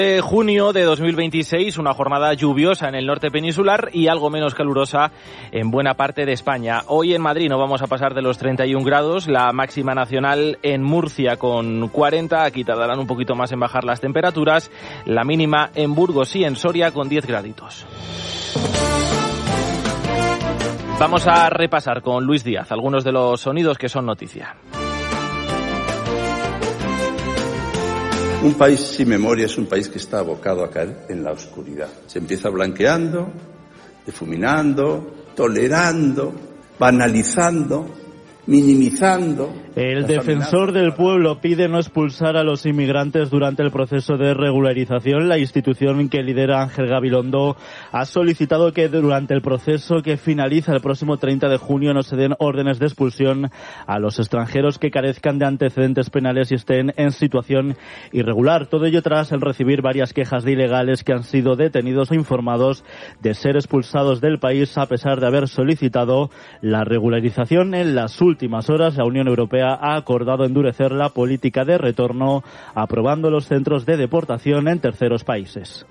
Junio de 2026, una jornada lluviosa en el norte peninsular y algo menos calurosa en buena parte de España. Hoy en Madrid no vamos a pasar de los 31 grados, la máxima nacional en Murcia con 40, aquí tardarán un poquito más en bajar las temperaturas, la mínima en Burgos y en Soria con 10 graditos. Vamos a repasar con Luis Díaz algunos de los sonidos que son noticia. Un país sin memoria es un país que está abocado a caer en la oscuridad. Se empieza blanqueando, difuminando, tolerando, banalizando, minimizando. El defensor del pueblo pide no expulsar a los inmigrantes durante el proceso de regularización. La institución que lidera Ángel Gabilondo ha solicitado que durante el proceso que finaliza el próximo 30 de junio no se den órdenes de expulsión a los extranjeros que carezcan de antecedentes penales y estén en situación irregular. Todo ello tras el recibir varias quejas de ilegales que han sido detenidos o informados de ser expulsados del país a pesar de haber solicitado la regularización. En las últimas horas, la Unión Europea ha acordado endurecer la política de retorno, aprobando los centros de deportación en terceros países.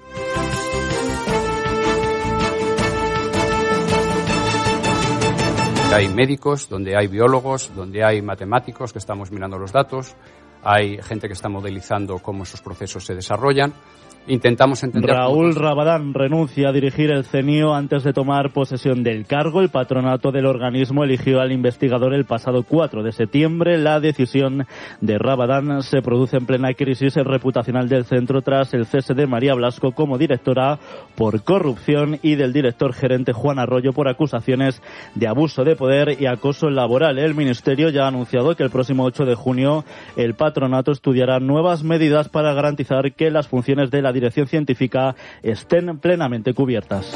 Hay médicos, donde hay biólogos, donde hay matemáticos que estamos mirando los datos, hay gente que está modelizando cómo esos procesos se desarrollan. Intentamos entender... Raúl Rabadán renuncia a dirigir el CENIO antes de tomar posesión del cargo. El patronato del organismo eligió al investigador el pasado 4 de septiembre. La decisión de Rabadán se produce en plena crisis reputacional del centro tras el cese de María Blasco como directora por corrupción y del director gerente Juan Arroyo por acusaciones de abuso de poder y acoso laboral. El ministerio ya ha anunciado que el próximo 8 de junio el patronato estudiará nuevas medidas para garantizar que las funciones de la dirección científica estén plenamente cubiertas.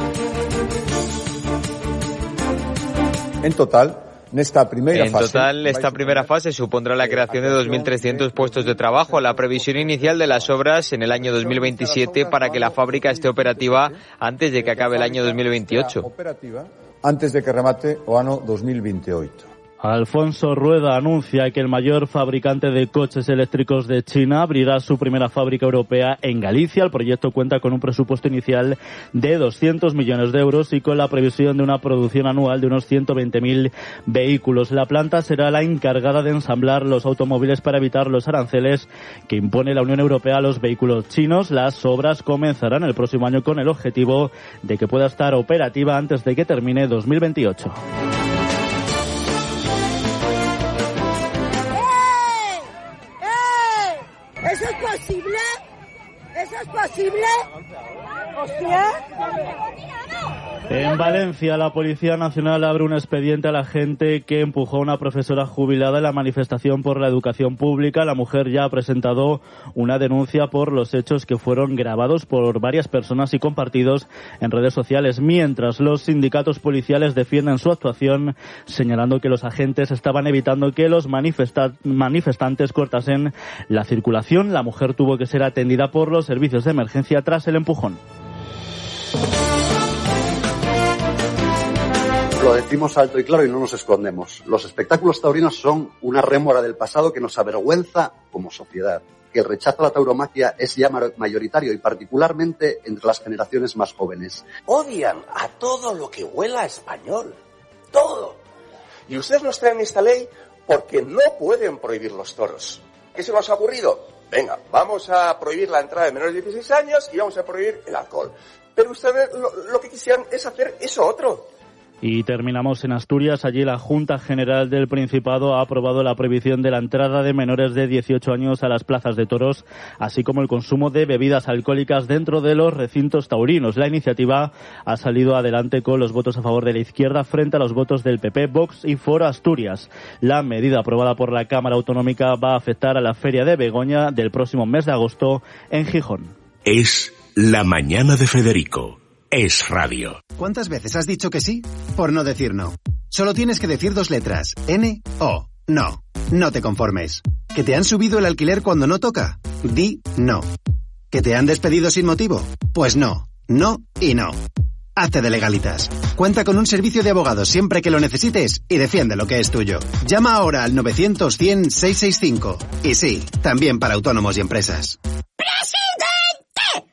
En total, esta primera fase supondrá la creación de 2.300 puestos de trabajo. La previsión inicial de las obras en el año 2027 para que la fábrica esté operativa antes de que acabe el año 2028. Antes de que remate o ano 2028. Alfonso Rueda anuncia que el mayor fabricante de coches eléctricos de China abrirá su primera fábrica europea en Galicia. El proyecto cuenta con un presupuesto inicial de 200 millones de euros y con la previsión de una producción anual de unos 120.000 vehículos. La planta será la encargada de ensamblar los automóviles para evitar los aranceles que impone la Unión Europea a los vehículos chinos. Las obras comenzarán el próximo año con el objetivo de que pueda estar operativa antes de que termine 2028. ¿Eso es posible? ¿Eso es posible? ¡Hostia! En Valencia, la Policía Nacional abre un expediente a la gente que empujó a una profesora jubilada en la manifestación por la educación pública. La mujer ya ha presentado una denuncia por los hechos que fueron grabados por varias personas y compartidos en redes sociales, mientras los sindicatos policiales defienden su actuación, señalando que los agentes estaban evitando que los manifestantes cortasen la circulación. La mujer tuvo que ser atendida por los servicios de emergencia tras el empujón. Lo decimos alto y claro y no nos escondemos. Los espectáculos taurinos son una rémora del pasado que nos avergüenza como sociedad. Que el rechazo a la tauromaquia es ya mayoritario y particularmente entre las generaciones más jóvenes. Odian a todo lo que huela a español. Todo. Y ustedes nos traen esta ley porque no pueden prohibir los toros. ¿Qué se nos ha ocurrido? Venga, vamos a prohibir la entrada de menores de 16 años y vamos a prohibir el alcohol. Pero ustedes lo que quisieran es hacer eso otro. Y terminamos en Asturias. Allí la Junta General del Principado ha aprobado la prohibición de la entrada de menores de 18 años a las plazas de toros, así como el consumo de bebidas alcohólicas dentro de los recintos taurinos. La iniciativa ha salido adelante con los votos a favor de la izquierda frente a los votos del PP, Vox y Foro Asturias. La medida aprobada por la Cámara Autonómica va a afectar a la Feria de Begoña del próximo mes de agosto en Gijón. Es La Mañana de Federico. Es radio. ¿Cuántas veces has dicho que sí? Por no decir no. Solo tienes que decir 2 letras. N-O. No. No te conformes. ¿Que te han subido el alquiler cuando no toca? Di no. ¿Que te han despedido sin motivo? Pues no. No y no. Hazte de Legalitas. Cuenta con un servicio de abogados siempre que lo necesites y defiende lo que es tuyo. Llama ahora al 900 100 665. Y sí, también para autónomos y empresas.